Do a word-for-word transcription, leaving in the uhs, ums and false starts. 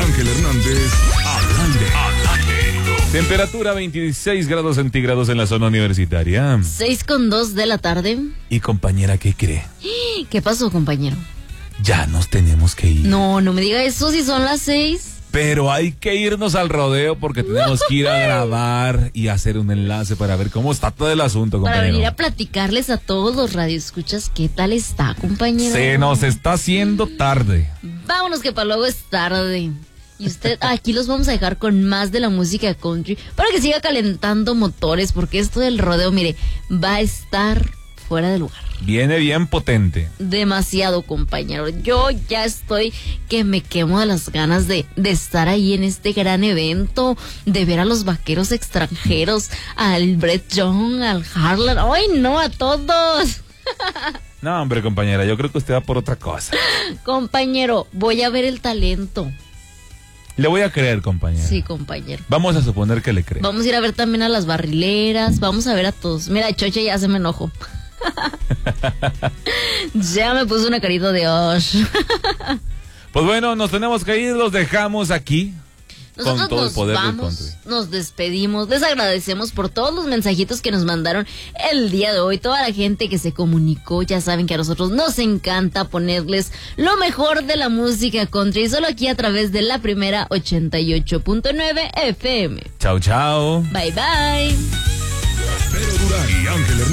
Ángel Hernández, al aire. Al aire. Temperatura veintiséis grados centígrados en la zona universitaria. seis con dos de la tarde. Y compañera, ¿qué cree? ¿Qué pasó, compañero? Ya nos tenemos que ir. No, no me diga eso si son las seis. Pero hay que irnos al rodeo porque tenemos que ir a grabar y hacer un enlace para ver cómo está todo el asunto, compañero. Para venir a platicarles a todos los radioescuchas qué tal está, compañero. Se nos está haciendo tarde. Vámonos que para luego es tarde. Y usted, aquí los vamos a dejar con más de la música country para que siga calentando motores, porque esto del rodeo, mire, va a estar fuera de lugar. Viene bien potente. Demasiado, compañero. Yo ya estoy que me quemo de las ganas de, de estar ahí en este gran evento, de ver a los vaqueros extranjeros, al Brett Young, al Harlan. ¡Ay, no, a todos! No, hombre, compañera, yo creo que usted va por otra cosa. Compañero, voy a ver el talento. Le voy a creer, compañera. Sí, compañero. Vamos a suponer que le cree. Vamos a ir a ver también a las barrileras, vamos a ver a todos. Mira, Choche ya se me enojó. Ya me puso una carita de Osh. Pues bueno, nos tenemos que ir, los dejamos aquí. Nosotros con todo nos el poder vamos, del country. nos despedimos, les agradecemos por todos los mensajitos que nos mandaron el día de hoy, toda la gente que se comunicó. Ya saben que a nosotros nos encanta ponerles lo mejor de la música country, solo aquí a través de la primera ochenta y ocho punto nueve F M. Chao, chao. Bye, bye. Pedro Durán y Ángel Hernández.